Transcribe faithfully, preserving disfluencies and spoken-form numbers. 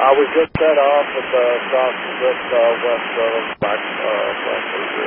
I was just set off at the south, just uh, west of back uh, west of